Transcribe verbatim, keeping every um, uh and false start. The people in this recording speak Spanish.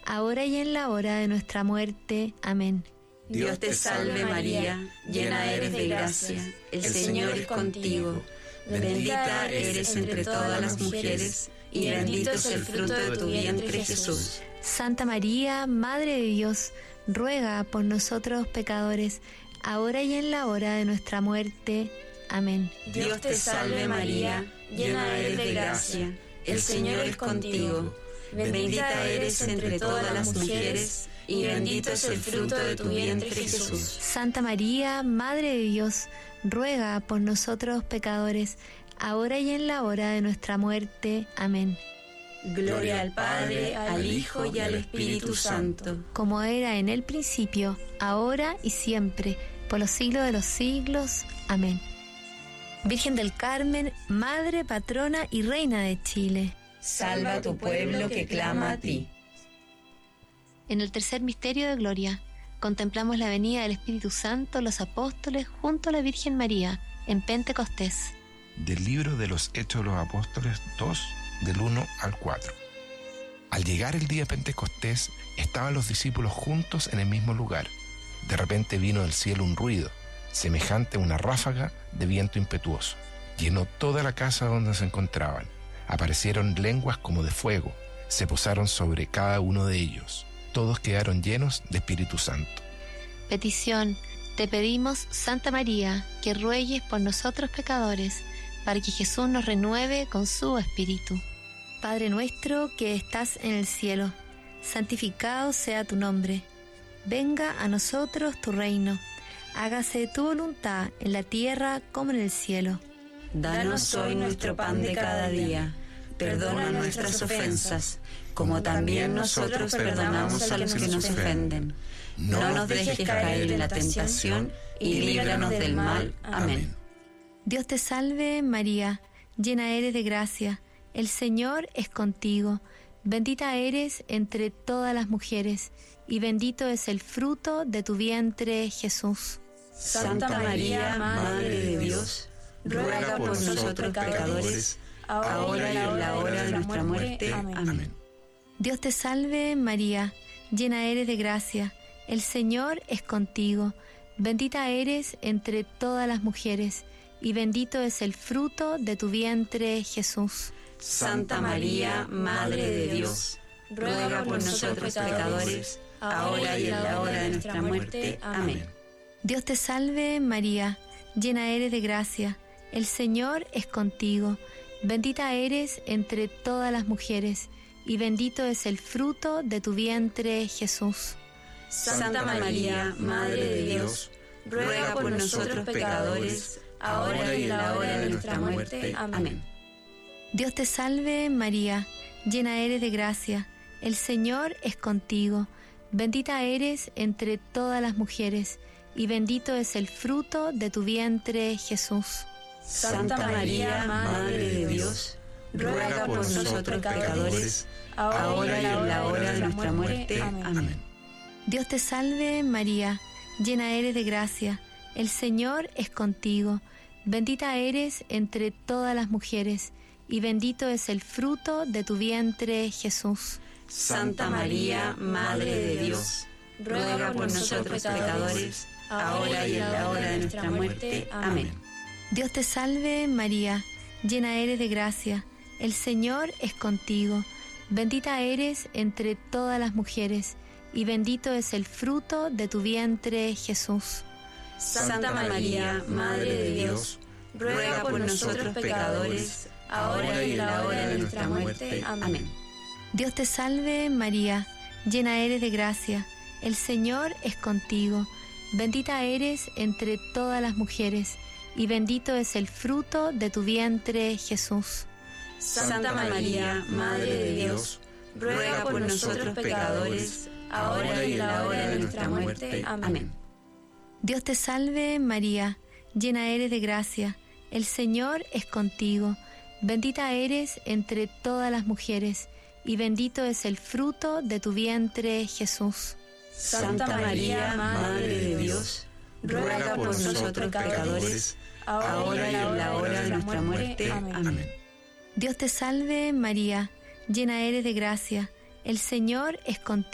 ahora y en la hora de nuestra muerte. Amén. Dios te salve María, llena eres de gracia, el Señor es contigo. Bendita eres entre todas las mujeres, y bendito es el fruto de tu vientre Jesús. Santa María, Madre de Dios, ruega por nosotros pecadores, ahora y en la hora de nuestra muerte. Amén. Dios te salve María, llena eres de gracia, el Señor es contigo. Bendita eres entre todas las mujeres, y bendito es el fruto de tu vientre Jesús. Santa María, Madre de Dios, ruega por nosotros pecadores, ahora y en la hora de nuestra muerte. Amén. Gloria al Padre, al Hijo y al Espíritu Santo, como era en el principio, ahora y siempre, por los siglos de los siglos. Amén. Virgen del Carmen, Madre, Patrona y Reina de Chile, salva a tu pueblo que clama a ti. En el tercer misterio de gloria, contemplamos la venida del Espíritu Santo, los apóstoles, junto a la Virgen María, en Pentecostés. Del libro de los Hechos de los Apóstoles dos, del uno al cuatro. Al llegar el día de Pentecostés, estaban los discípulos juntos en el mismo lugar. De repente vino del cielo un ruido, semejante a una ráfaga de viento impetuoso. Llenó toda la casa donde se encontraban. Aparecieron lenguas como de fuego, se posaron sobre cada uno de ellos. Todos quedaron llenos de Espíritu Santo. Petición: te pedimos, Santa María, que ruegues por nosotros pecadores, para que Jesús nos renueve con su Espíritu. Padre nuestro que estás en el cielo, santificado sea tu nombre. Venga a nosotros tu reino. Hágase tu voluntad en la tierra como en el cielo. Danos hoy nuestro pan de cada día. Perdona nuestras ofensas, como también nosotros perdonamos a los que nos ofenden. No nos dejes caer en la tentación y líbranos del mal. Amén. Dios te salve María, llena eres de gracia, el Señor es contigo. Bendita eres entre todas las mujeres, y bendito es el fruto de tu vientre, Jesús. Santa María, Madre de Dios, ruega por nosotros pecadores, ahora y en la hora de nuestra muerte. Amén. Dios te salve María, llena eres de gracia, el Señor es contigo. Bendita eres entre todas las mujeres, y bendito es el fruto de tu vientre, Jesús. Santa María, Madre de Dios, ruega por nosotros pecadores, ahora y en la hora de nuestra muerte. Amén. Dios te salve María, llena eres de gracia, el Señor es contigo. Bendita eres entre todas las mujeres, y bendito es el fruto de tu vientre, Jesús. Santa María, Madre de Dios, ruega por nosotros pecadores, ahora y en la hora de nuestra muerte. Amén. Dios te salve María, llena eres de gracia, el Señor es contigo. Bendita eres entre todas las mujeres, y bendito es el fruto de tu vientre, Jesús. Santa María, Madre de Dios, ruega por nosotros pecadores, ahora y en la hora de nuestra muerte. Amén. Dios te salve María, llena eres de gracia, el Señor es contigo. Bendita eres entre todas las mujeres, y bendito es el fruto de tu vientre, Jesús. Santa María, Madre de Dios, ruega por nosotros pecadores, ahora y en la hora de nuestra muerte. Amén. Dios te salve María, llena eres de gracia, el Señor es contigo. Bendita eres entre todas las mujeres, y bendito es el fruto de tu vientre, Jesús. Santa María, Madre de Dios, ruega por nosotros pecadores, ahora y en la hora de nuestra muerte. Amén. Dios te salve María, llena eres de gracia, el Señor es contigo. Bendita eres entre todas las mujeres, y bendito es el fruto de tu vientre, Jesús. Santa María, Madre de Dios, ruega por nosotros pecadores, ahora y en la hora de nuestra muerte. Amén. Dios te salve María, llena eres de gracia, el Señor es contigo. Bendita eres entre todas las mujeres, y bendito es el fruto de tu vientre, Jesús. Santa María, Madre de Dios, ruega por nosotros pecadores, ahora y en la hora de nuestra muerte. Amén. Dios te salve María, llena eres de gracia, el Señor es contigo.